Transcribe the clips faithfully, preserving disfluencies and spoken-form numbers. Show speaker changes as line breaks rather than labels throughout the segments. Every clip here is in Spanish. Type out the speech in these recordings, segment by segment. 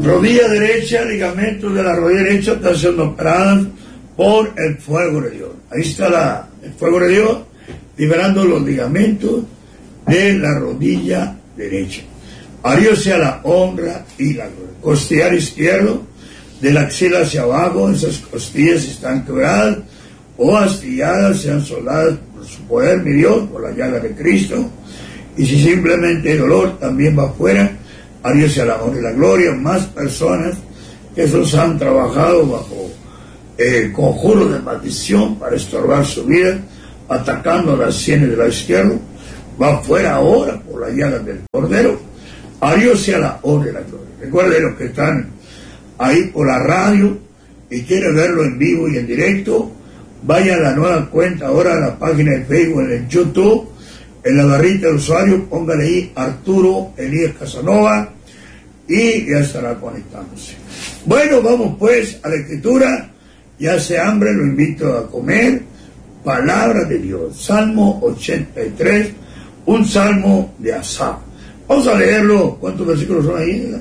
Rodilla derecha, ligamentos de la rodilla derecha están siendo operados por el fuego de Dios. Ahí está la, el fuego de Dios liberando los ligamentos de la rodilla derecha. A Dios sea la honra y la gloria. Costillar izquierdo, de la axila hacia abajo, esas costillas están quebradas o astilladas, sean soldadas por su poder, mi Dios, por la llaga de Cristo. Y si simplemente hay dolor, también va afuera. A Dios sea la honra y la gloria. Más personas que esos han trabajado bajo el conjuro de maldición para estorbar su vida, atacando las sienes del lado izquierdo, va afuera ahora por la llaga del Cordero. A Dios sea la honra y la gloria. Recuerden los que están ahí por la radio y quieren verlo en vivo y en directo, vaya a la nueva cuenta ahora, a la página de Facebook, en el YouTube, en la barrita de usuario, póngale ahí Arturo Elías Casanova y ya estará conectándose. Bueno, vamos pues a la escritura. Ya hace hambre, lo invito a comer. Palabra de Dios, Salmo ochenta y tres, un salmo de Asaf. Vamos a leerlo. ¿Cuántos versículos son ahí? ¿Verdad?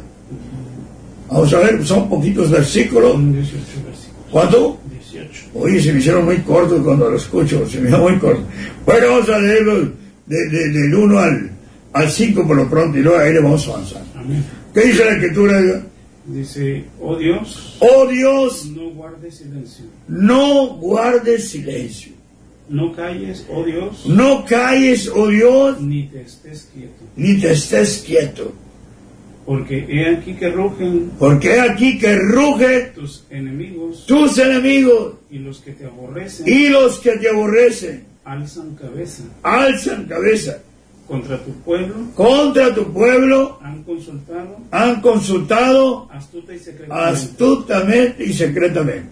Vamos a ver, son poquitos versículos.
dieciocho versículos.
¿Cuánto?
dieciocho.
Oye, se me hicieron muy cortos cuando lo escucho, se me hicieron muy cortos. Bueno, vamos a leerlo de, de, del uno al, al cinco por lo pronto y luego ahí le vamos a avanzar.
Amén.
¿Qué dice la escritura?
Dice, oh Dios,
Oh Dios,
no guardes silencio.
no guardes silencio.
No calles, oh Dios,
No calles, oh Dios,
ni te estés quieto.
ni te estés quieto.
Porque he aquí que rugen
Porque he aquí que rugen
tus enemigos,
tus enemigos
y los que te aborrecen
y los que te aborrecen
alzan cabeza.
alzan cabeza.
Contra tu pueblo
Contra tu pueblo
han consultado
han consultado
astuta y secretamente.
astutamente y secretamente.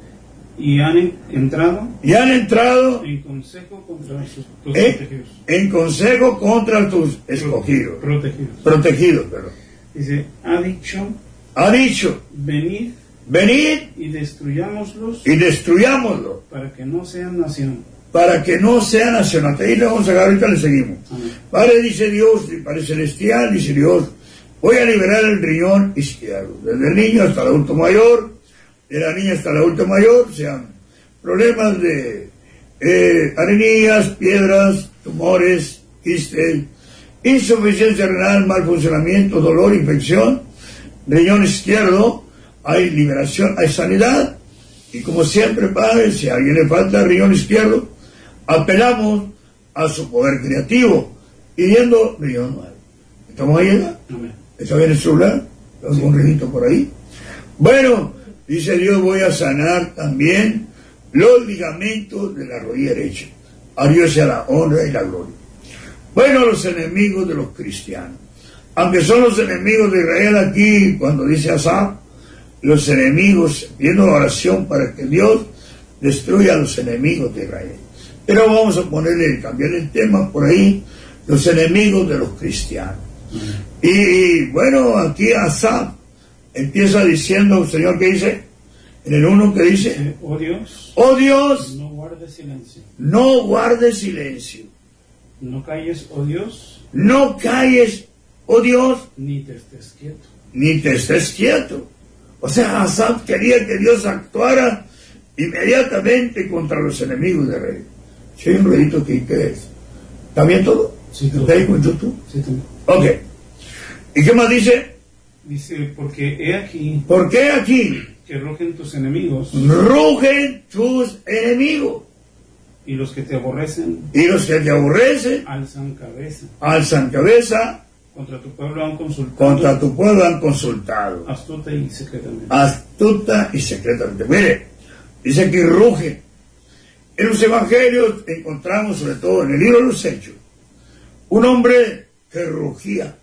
Y han en- entrado
Y han entrado
en consejo contra sus, tus
en,
protegidos.
en consejo contra tus escogidos.
Protegidos.
Protegidos, perdón.
Dice, ha dicho,
Ha dicho,
venid
venid
y destruyámoslos
y destruyámoslo
para que no sean nación.
para que no sea nacional. Ahí le vamos a agarrar, ahorita le seguimos.
Amén.
Padre, dice Dios, y Padre Celestial, dice Dios, voy a liberar el riñón izquierdo, desde el niño hasta el adulto mayor, de la niña hasta el adulto mayor, sean problemas de eh, arenillas, piedras, tumores, quistes, insuficiencia renal, mal funcionamiento, dolor, infección, riñón izquierdo, hay liberación, hay sanidad, y como siempre, Padre, si a alguien le falta el riñón izquierdo, apelamos a su poder creativo, pidiendo riñón nuevo. ¿Estamos ahí, ¿verdad?
Amén.
¿Está bien el celular? ¿Algún ruidito por ahí? Bueno, dice Dios, voy a sanar también los ligamentos de la rodilla derecha. A Dios sea la honra y la gloria. Bueno, los enemigos de los cristianos. Aunque son los enemigos de Israel aquí, cuando dice Asaf, los enemigos, pidiendo oración para que Dios destruya a los enemigos de Israel. Pero vamos a ponerle, cambiar el tema por ahí, los enemigos de los cristianos. Y, y bueno, aquí Asaf empieza diciendo, Señor, ¿qué dice? En el uno que dice,
Dice, oh Dios,
oh Dios,
no guardes silencio.
no guardes silencio,
No calles, oh Dios,
no calles, oh Dios,
ni te estés quieto.
ni te estés quieto. O sea, Asaf quería que Dios actuara inmediatamente contra los enemigos de Israel. Si hay un ruidito aquí, ¿qué es? ¿Está bien todo?
Sí, todo.
¿Está ahí con YouTube?
Sí, también.
Ok. ¿Y qué más dice?
Dice, porque he aquí
¿Por qué aquí
que rugen tus enemigos
rugen tus enemigos?
y los que te aborrecen
Y los que te aborrecen
alzan cabeza.
alzan cabeza,
Contra tu pueblo han consultado
contra tu pueblo han consultado,
astuta y secretamente.
astuta y secretamente. Mire, dice que ruge. En los evangelios encontramos, sobre todo en el libro de los Hechos, un hombre que rugía,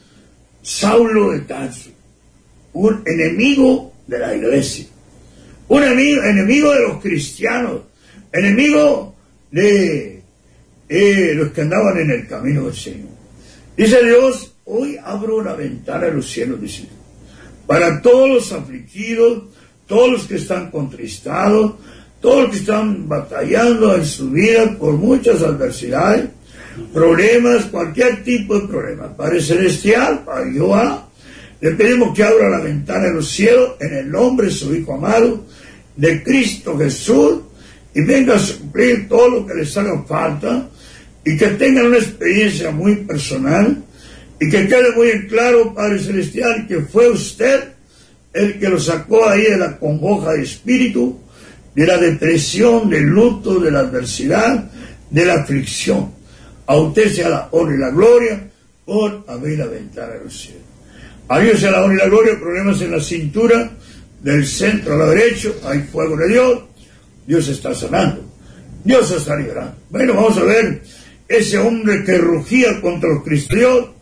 Saulo de Tarso, un enemigo de la iglesia, un enemigo, enemigo de los cristianos, enemigo de eh, los que andaban en el camino del Señor. Dice Dios, hoy abro una ventana de los cielos, dice, para todos los afligidos, todos los que están contristados, todos los que están batallando en su vida por muchas adversidades, problemas, cualquier tipo de problema. Padre Celestial, Padre Jehová, Le pedimos que abra la ventana de los cielos en el nombre de su Hijo amado, de Cristo Jesús, y venga a suplir todo lo que les haga falta, y que tengan una experiencia muy personal, y que quede muy en claro, Padre Celestial, que fue usted el que lo sacó ahí de la congoja de espíritu, de la depresión, del luto, de la adversidad, de la aflicción. A usted sea la honra y la gloria por abrir la ventana de los cielos. A Dios sea la honra y la gloria. Problemas en la cintura, del centro a la derecha, hay fuego de Dios. Dios está sanando, Dios está liberando. Bueno, vamos a ver ese hombre que rugía contra los cristianos,